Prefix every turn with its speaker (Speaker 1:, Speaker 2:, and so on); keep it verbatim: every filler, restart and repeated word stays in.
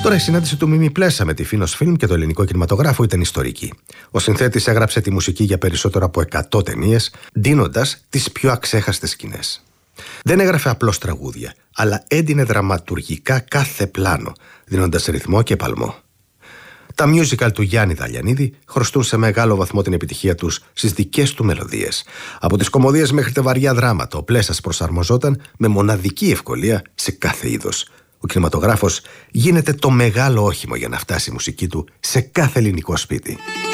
Speaker 1: Τώρα η συνάντηση του Μίμη Πλέσα με τη Φίνος Φιλμ και το ελληνικό κινηματογράφο ήταν ιστορική. Ο συνθέτης έγραψε τη μουσική για περισσότερο από εκατό ταινίες, ντύνοντας τις πιο αξέχαστες σκηνές. Δεν έγραφε απλώς τραγούδια, αλλά έντυνε δραματουργικά κάθε πλάνο, δίνοντας ρυθμό και παλμό. Τα musical του Γιάννη Δαλιανίδη χρωστούν σε μεγάλο βαθμό την επιτυχία τους στις δικές του μελωδίες. Από τις κωμωδίες μέχρι τα βαριά δράματα, ο Πλέσας προσαρμοζόταν με μοναδική ευκολία σε κάθε είδος. Ο κινηματογράφος γίνεται το μεγάλο όχημο για να φτάσει η μουσική του σε κάθε ελληνικό σπίτι.